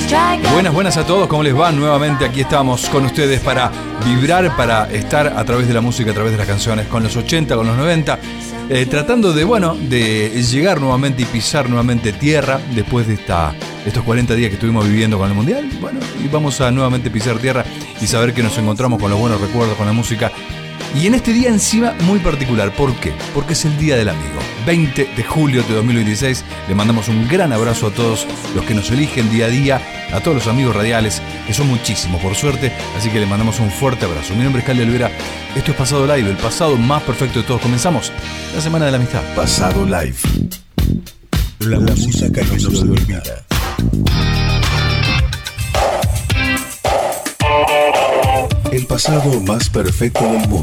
Buenas a todos, ¿cómo les va? Nuevamente aquí estamos con ustedes para vibrar, para estar a través de la música, a través de las canciones, con los 80, con los 90, tratando de llegar nuevamente y pisar nuevamente tierra después de estos 40 días que estuvimos viviendo con el Mundial. Bueno, y vamos a nuevamente pisar tierra y saber que nos encontramos con los buenos recuerdos, con la música. Y en este día encima muy particular. ¿Por qué? Porque es el Día del Amigo. 20 de julio de 2026. Le mandamos un gran abrazo a todos los que nos eligen día a día, a todos los amigos radiales, que son muchísimos por suerte, así que le mandamos un fuerte abrazo. Mi nombre es Calde Olvera, esto es Pasado Live, el pasado más perfecto de todos. Comenzamos la Semana de la Amistad. Pasado Live. La música que no se olvida. El pasado más perfecto del mundo.